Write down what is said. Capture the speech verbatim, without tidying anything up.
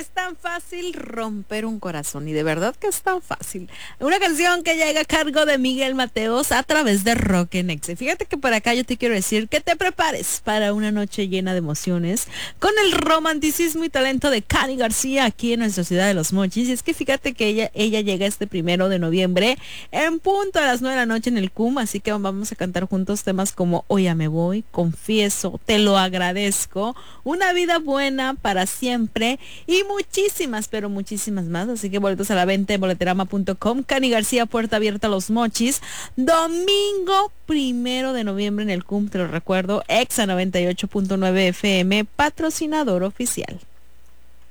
Es tan fácil romper un corazón y de verdad que es tan fácil. Una canción que llega a cargo de Miguel Mateos a través de Rock en Exe. Fíjate que por acá yo te quiero decir que te prepares para una noche llena de emociones con el romanticismo y talento de Cani García aquí en nuestra ciudad de Los Mochis. Y es que fíjate que ella, ella llega este primero de noviembre en punto a las nueve de la noche en el C U M, así que vamos a cantar juntos temas como Hoy ya me voy, Confieso, Te lo agradezco, Una vida buena para siempre y muchísimas, pero muchísimas más. Así que boletos a la venta en boleterama punto com. Cani García, puerta abierta a Los Mochis, domingo primero de noviembre en el C U M, te lo recuerdo, Exa noventa y ocho punto nueve F M, patrocinador oficial.